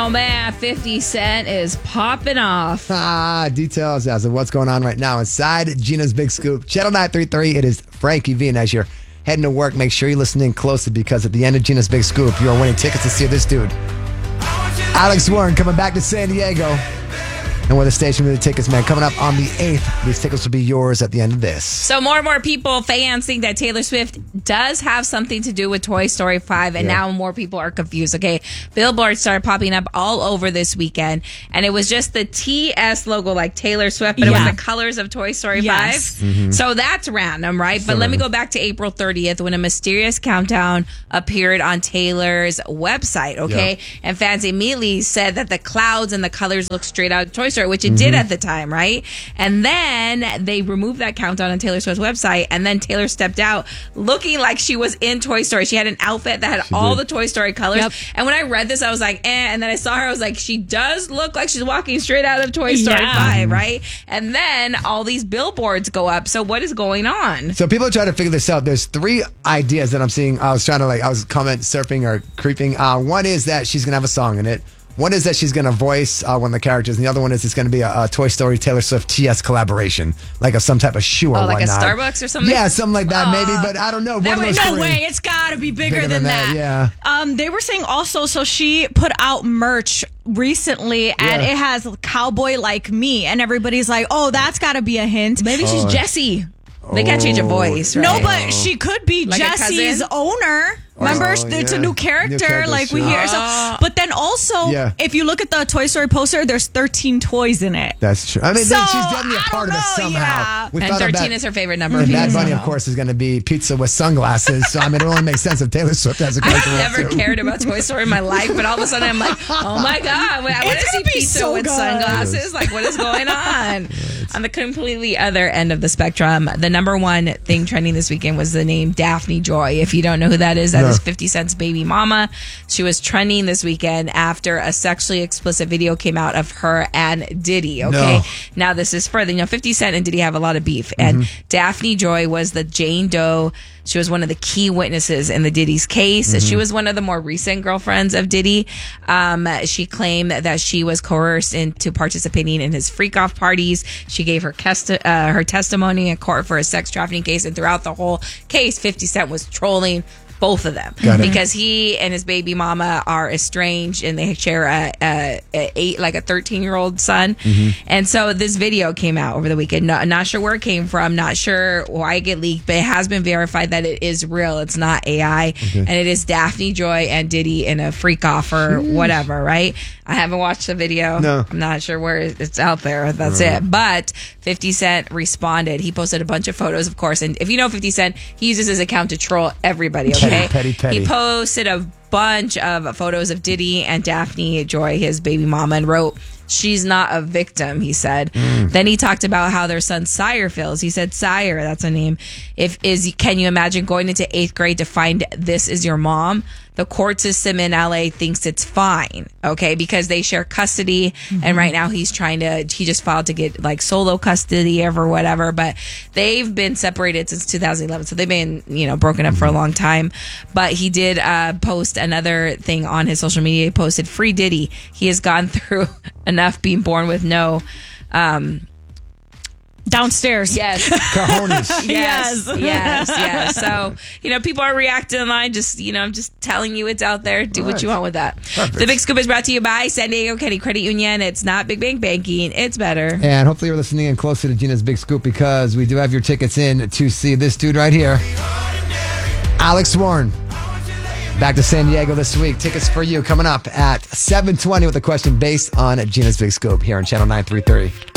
Oh, man, 50 Cent is popping off. Details as of what's going on right now inside Gina's Big Scoop. Channel 933, it is Frankie V. And as you're heading to work, make sure you listen in closely because at the end of Gina's Big Scoop, you are winning tickets to see this dude. Alex Warren coming back to San Diego. And we're the station with the tickets, man. Coming up on the 8th, these tickets will be yours at the end of this. So more and more people, fans, think that Taylor Swift does have something to do with Toy Story 5, and now more people are confused, okay? Billboards started popping up all over this weekend, and it was just the TS logo, like Taylor Swift, but it was the colors of Toy Story 5. Mm-hmm. So that's random, right? But let me go back to April 30th when a mysterious countdown appeared on Taylor's website, okay? Yep. And fans immediately said that the clouds and the colors look straight out of Toy Story, which it did at the time, right? And then they removed that countdown on Taylor Swift's website, and then Taylor stepped out looking like she was in Toy Story. She had an outfit that had all the Toy Story colors. Yep. And when I read this, I was like, and then I saw her, I was like, she does look like she's walking straight out of Toy Story 5, right? And then all these billboards go up. So what is going on? So people are trying to figure this out. There's 3 ideas that I'm seeing. I was comment surfing or creeping. One is that she's going to have a song in it. One is that she's going to voice one of the characters, and the other one is it's going to be a Toy Story Taylor Swift TS collaboration, like of some type of shoe or whatnot. Like a Starbucks or something? Yeah, something like that maybe, but I don't know. No way. It's got to be bigger than that. Yeah. They were saying also, so she put out merch recently, and it has Cowboy Like Me, and everybody's like, oh, that's got to be a hint. Maybe she's Jessie. They can't change a voice, right? No, but she could be like Jessie's owner. Remember, it's a new character, like we hear. So, but then also, if you look at the Toy Story poster, there's 13 toys in it. That's true. I mean, she's definitely a part of it somehow. Yeah. And 13 is her favorite number. And Bad Bunny, of course, is going to be pizza with sunglasses. So, I mean, it only makes sense if Taylor Swift has a character. I've never cared about Toy Story in my life, but all of a sudden I'm like, oh my God, I want to see pizza with sunglasses. Like, what is going on? On the completely other end of the spectrum, the number one thing trending this weekend was the name Daphne Joy. If you don't know who that is, that is 50 Cent's baby mama. She was trending this weekend after a sexually explicit video came out of her and Diddy. Okay. Now this is further, 50 Cent and Diddy have a lot of beef, and Daphne Joy was the Jane Doe. She was one of the key witnesses in the Diddy's case. She was one of the more recent girlfriends of Diddy. She claimed that she was coerced into participating in his freak-off parties. She gave her testimony in court for a sex trafficking case, and throughout the whole case, 50 Cent was trolling both of them because he and his baby mama are estranged, and they share a 13-year-old son. And so this video came out over the weekend. Not sure where it came from, not sure why it get leaked, but it has been verified that it is real. It's not AI, and it is Daphne Joy and Diddy in a freak off or whatever, right? I haven't watched the video. No. I'm not sure where it's out there. That's it. But 50 Cent responded. He posted a bunch of photos, of course. And if you know 50 Cent, he uses his account to troll everybody, okay? Petty. He posted a bunch of photos of Diddy and Daphne Joy, his baby mama, and wrote, "She's not a victim," he said. Then he talked about how their son Sire feels. He said, "Sire, that's a name. Can you imagine going into 8th grade to find this is your mom? The court system in LA thinks it's fine, okay, because they share custody, and right now he just filed to get like solo custody or whatever, but they've been separated since 2011, so they've been, broken up for a long time. But he did post another thing on his social media. He posted, "Free Diddy. He has gone through enough being born with no downstairs." Yes. Cojones. yes. So, people are reacting online. Just, I'm just telling you it's out there. Do what you want with that. Perfect. The Big Scoop is brought to you by San Diego County Credit Union. It's not Big Bank Banking. It's better. And hopefully you're listening in closer to Gina's Big Scoop because we do have your tickets in to see this dude right here. Alex Warren. Back to San Diego this week. Tickets for you coming up at 7:20 with a question based on Gina's Big Scoop here on Channel 933.